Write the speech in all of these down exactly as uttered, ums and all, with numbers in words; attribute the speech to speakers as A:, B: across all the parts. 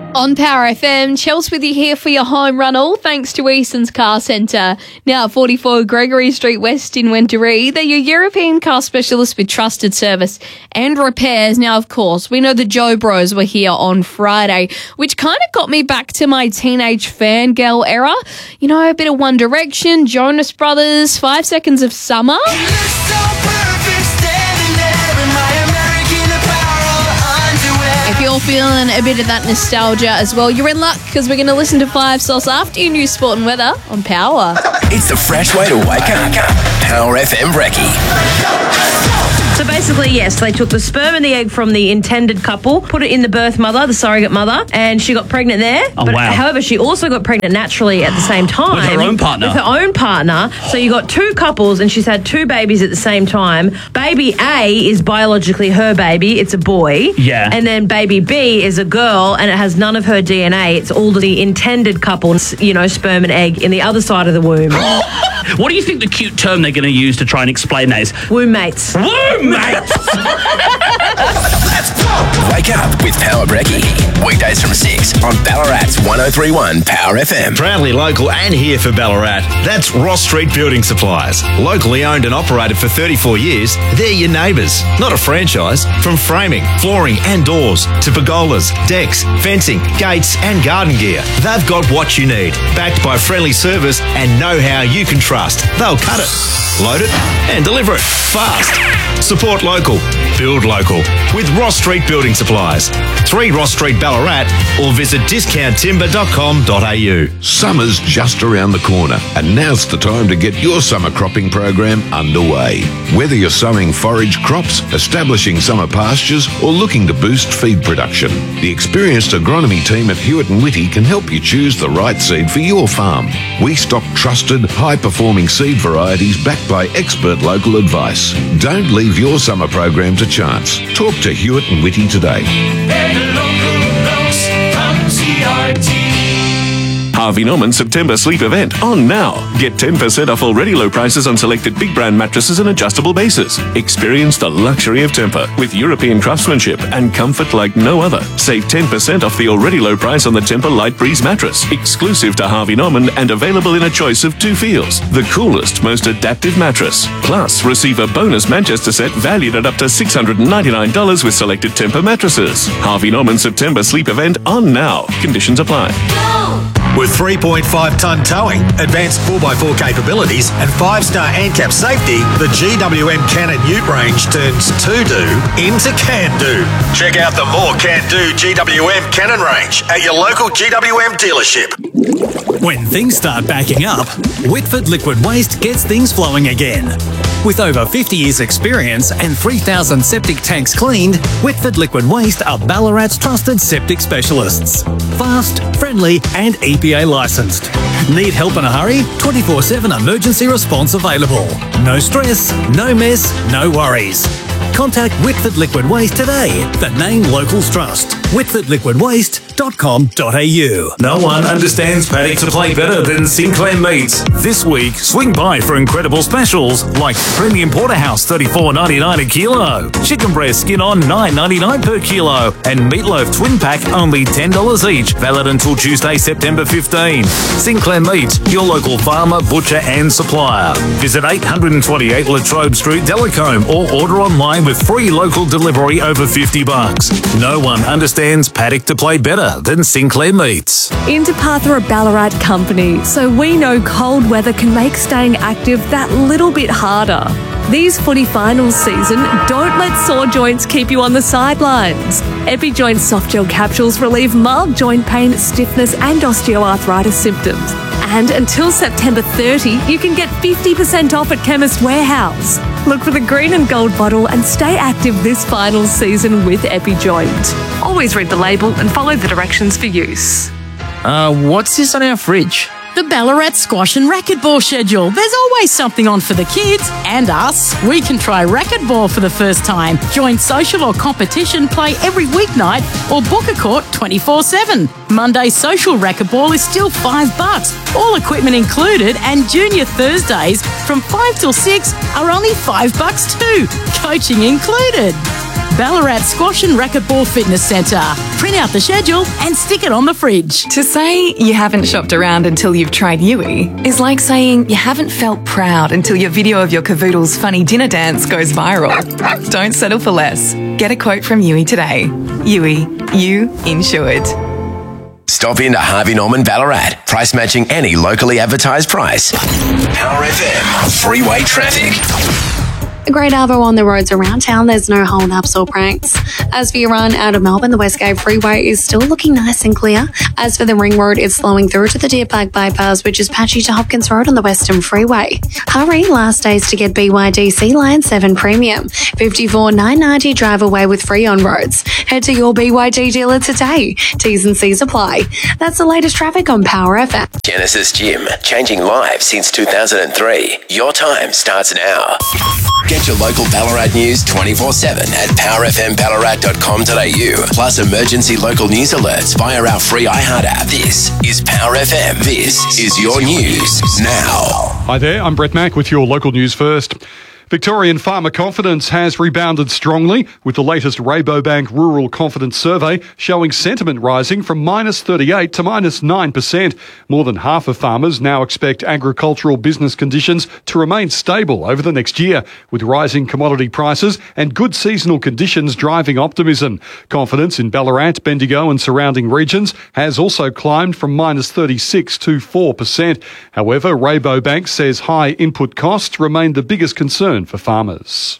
A: On Power F M, Chelsea with you here for your home run, all thanks to Easton's Car Centre. Now at forty-four Gregory Street West in Wendouree, they're your European car specialist with trusted service and repairs. Now, of course, we know the Joe Bros were here on Friday, which kind of got me back to my teenage fangirl era. You know, a bit of One Direction, Jonas Brothers, Five Seconds of Summer. If you're feeling a bit of that nostalgia as well, you're in luck because we're going to listen to Five Sauce after your news, sport and weather on Power.
B: It's the fresh way to wake up. Power F M Brekkie.
C: So basically, yes, they took the sperm and the egg from the intended couple, put it in the birth mother, the surrogate mother, and she got pregnant there.
D: Oh,
C: but
D: wow.
C: However, she also got pregnant naturally at the same time.
D: With her own partner.
C: With her own partner. So you got two couples and she's had two babies at the same time. Baby A is biologically her baby. It's a boy.
D: Yeah.
C: And then baby B is a girl and it has none of her D N A. It's all the intended couple, you know, sperm and egg in the other side of the womb.
D: What do you think the cute term they're going to use to try and explain that is?
C: Womb mates.
D: Womb mates!
B: Let's go! Wake up with Power Brekkie. Weekdays from six on Ballarat's one oh three point one Power F M.
E: Proudly local and here for Ballarat. That's Ross Street Building Supplies. Locally owned and operated for thirty-four years, they're your neighbours, not a franchise. From framing, flooring and doors to pergolas, decks, fencing, gates and garden gear, they've got what you need. Backed by friendly service and know-how you can trust. They'll cut it, load it and deliver it fast. Support local, build local with Ross Street Building Supplies. three Ross Street, Ballarat, or visit discount timber dot com dot a u.
F: Summer's just around the corner, and now's the time to get your summer cropping program underway. Whether you're sowing forage crops, establishing summer pastures, or looking to boost feed production, the experienced agronomy team at Hewitt and Whitty can help you choose the right seed for your farm. We stock trusted, high-performing seed varieties backed by expert local advice. Don't leave your summer program to chance. Talk to Hewitt and Whitty today.
G: Harvey Norman September sleep event on now. Get ten percent off already low prices on selected big brand mattresses and adjustable bases. Experience the luxury of Tempur with European craftsmanship and comfort like no other. Save ten percent off the already low price on the Tempur Light Breeze mattress, exclusive to Harvey Norman and available in a choice of two feels. The coolest, most adaptive mattress. Plus, receive a bonus Manchester set valued at up to six hundred ninety-nine dollars with selected Tempur mattresses. Harvey Norman September sleep event on now. Conditions apply.
H: With three point five tonne towing, advanced four by four capabilities and five star ANCAP safety, the G W M Cannon Ute range turns to-do into can-do. Check out the more can-do G W M Cannon range at your local G W M dealership.
I: When things start backing up, Whitford Liquid Waste gets things flowing again. With over fifty years experience and three thousand septic tanks cleaned, Whitford Liquid Waste are Ballarat's trusted septic specialists. Fast, friendly and E P A licensed. Need help in a hurry? twenty-four seven emergency response available. No stress, no mess, no worries. Contact Whitford Liquid Waste today. The name locals trust. whitford liquid waste dot com dot a u.
J: No one understands paddock to play better than Sinclair Meats. This week, swing by for incredible specials like premium porterhouse thirty-four ninety-nine a kilo, chicken breast skin on nine ninety-nine per kilo, and meatloaf twin pack only ten dollars each. Valid until Tuesday, September fifteenth. Sinclair Meats, your local farmer, butcher and supplier. Visit eight twenty-eight Latrobe Street, Delacombe, or order online with free local delivery over fifty bucks. No one understands paddock to play better than Sinclair Meats.
K: Interpath are a Ballarat company, so we know cold weather can make staying active that little bit harder. These footy finals season, don't let sore joints keep you on the sidelines. EpiJoint soft gel capsules relieve mild joint pain, stiffness and osteoarthritis symptoms. And until September thirtieth, you can get fifty percent off at Chemist Warehouse. Look for the green and gold bottle and stay active this final season with EpiJoint. Always read the label and follow the directions for use.
L: Uh, what's this on our fridge?
M: The Ballarat Squash and Racquetball schedule. There's always something on for the kids and us. We can try racquetball for the first time, join social or competition play every weeknight, or book a court twenty-four seven. Monday social racquetball is still five bucks, all equipment included, and junior Thursdays from five till six are only five bucks too, coaching included. Ballarat Squash and Racquetball Fitness Centre. Print out the schedule and stick it on the fridge.
N: To say you haven't shopped around until you've tried Yui is like saying you haven't felt proud until your video of your cavoodle's funny dinner dance goes viral. Don't settle for less. Get a quote from Yui today. Yui, you insured.
B: Stop into Harvey Norman Ballarat. Price matching any locally advertised price. Power F M. Freeway traffic.
O: A great arvo on the roads around town. There's no hold-ups or pranks. As for your run out of Melbourne, the Westgate Freeway is still looking nice and clear. As for the Ring Road, it's slowing through to the Deer Park Bypass, which is patchy to Hopkins Road on the Western Freeway. Hurry, last days to get B Y D C Line seven Premium. fifty-four nine ninety drive away with free on roads. Head to your B Y D dealer today. T's and C's apply. That's the latest traffic on Power F M.
B: Genesis Gym, changing lives since two thousand three. Your time starts now. Get your local Ballarat news twenty-four seven at power f m ballarat dot com dot a u. Plus emergency local news alerts via our free iHeart app. This is Power F M. This is your news now.
P: Hi there, I'm Brett Mack with your local news first. Victorian farmer confidence has rebounded strongly, with the latest Rabobank Rural Confidence Survey showing sentiment rising from minus thirty-eight to minus nine percent. More than half of farmers now expect agricultural business conditions to remain stable over the next year, with rising commodity prices and good seasonal conditions driving optimism. Confidence in Ballarat, Bendigo and surrounding regions has also climbed from minus thirty-six to four percent. However, Rabobank says high input costs remain the biggest concern for farmers.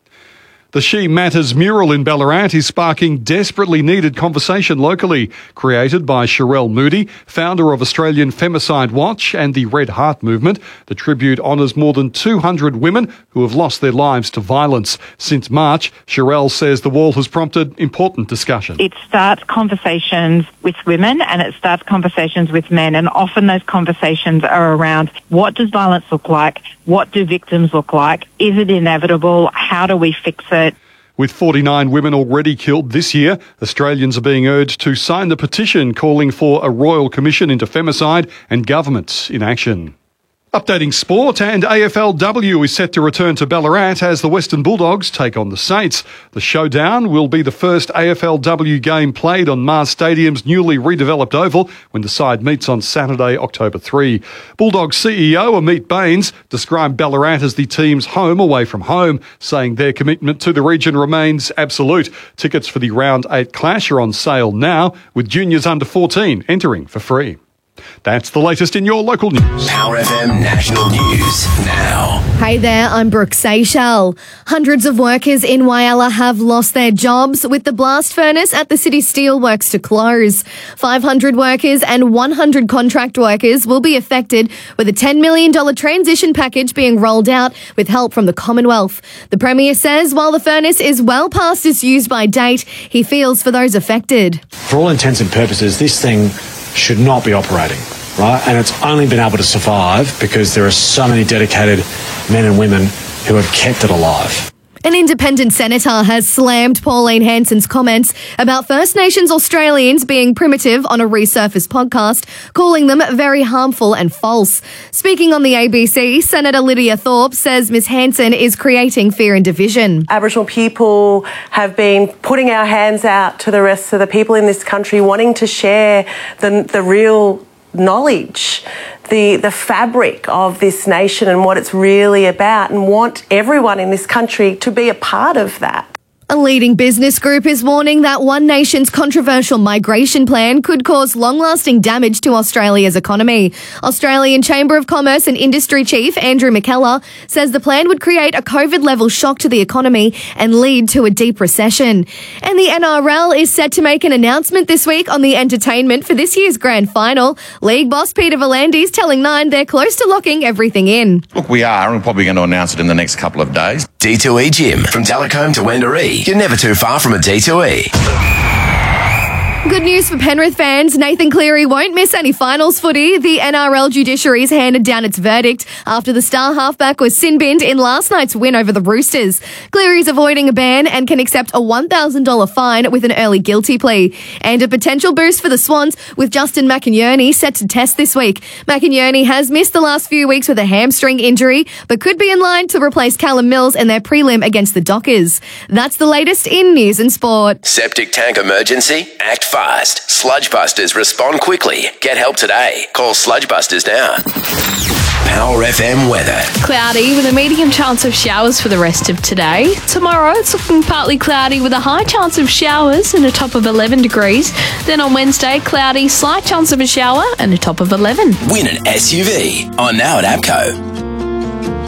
P: The She Matters mural in Ballarat is sparking desperately needed conversation locally. Created by Sherelle Moody, founder of Australian Femicide Watch and the Red Heart Movement, the tribute honours more than two hundred women who have lost their lives to violence. Since March, Sherelle says the wall has prompted important discussion.
Q: It starts conversations with women and it starts conversations with men, and often those conversations are around what does violence look like? What do victims look like? Is it inevitable? How do we fix it?
P: With forty-nine women already killed this year, Australians are being urged to sign the petition calling for a royal commission into femicide and government in action. Updating sport, and A F L W is set to return to Ballarat as the Western Bulldogs take on the Saints. The showdown will be the first A F L W game played on Mars Stadium's newly redeveloped oval when the side meets on Saturday, October third. Bulldogs C E O Amit Baines described Ballarat as the team's home away from home, saying their commitment to the region remains absolute. Tickets for the Round eight clash are on sale now, with juniors under fourteen entering for free. That's the latest in your local news.
B: Power F M National News now.
R: Hey there, I'm Brooke Seychelles. Hundreds of workers in Whyalla have lost their jobs with the blast furnace at the City Steelworks to close. five hundred workers and one hundred contract workers will be affected, with a ten million dollars transition package being rolled out with help from the Commonwealth. The Premier says while the furnace is well past its use-by date, he feels for those affected.
S: For all intents and purposes, this thing should not be operating, right? And it's only been able to survive because there are so many dedicated men and women who have kept it alive.
R: An independent senator has slammed Pauline Hanson's comments about First Nations Australians being primitive on a Resurfaced podcast, calling them very harmful and false. Speaking on the A B C, Senator Lydia Thorpe says Miss Hanson is creating fear and division.
T: Aboriginal people have been putting our hands out to the rest of the people in this country, wanting to share the, the real knowledge, the the fabric of this nation and what it's really about, and want everyone in this country to be a part of that.
R: A leading business group is warning that One Nation's controversial migration plan could cause long-lasting damage to Australia's economy. Australian Chamber of Commerce and Industry Chief Andrew McKellar says the plan would create a COVID-level shock to the economy and lead to a deep recession. And the N R L is set to make an announcement this week on the entertainment for this year's grand final. League boss Peter V'landys telling Nine they're close to locking everything in.
U: Look, we are, and we're probably going to announce it in the next couple of days.
B: D two E Gym, from Delacombe to Wendouree. You're never too far from a D two E.
R: Good news for Penrith fans. Nathan Cleary won't miss any finals footy. The N R L judiciary's handed down its verdict after the star halfback was sin-binned in last night's win over the Roosters. Cleary's avoiding a ban and can accept a one thousand dollars fine with an early guilty plea. And a potential boost for the Swans with Justin McInerney set to test this week. McInerney has missed the last few weeks with a hamstring injury, but could be in line to replace Callum Mills in their prelim against the Dockers. That's the latest in news and sport.
B: Septic tank emergency? Act fast. Sludgebusters respond quickly. Get help today. Call Sludgebusters now. Power F M weather.
A: Cloudy with a medium chance of showers for the rest of today. Tomorrow it's looking partly cloudy with a high chance of showers and a top of eleven degrees. Then on Wednesday, cloudy, slight chance of a shower and a top of eleven.
B: Win an S U V on Now at APCO.